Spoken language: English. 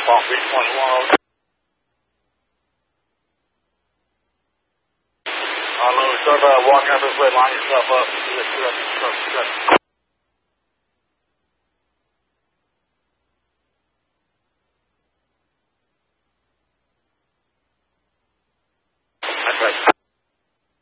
Palm Beach 21. Start walking up this way, line yourself up.